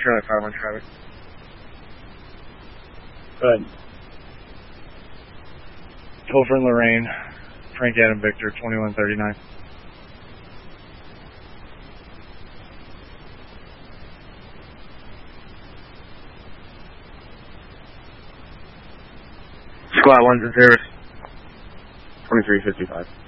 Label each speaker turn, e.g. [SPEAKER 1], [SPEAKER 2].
[SPEAKER 1] Charlie 5-1 traffic.
[SPEAKER 2] Go ahead.
[SPEAKER 1] Topher and Lorraine, Frank Adam Victor, 2139. Squad 1's in service, 2355.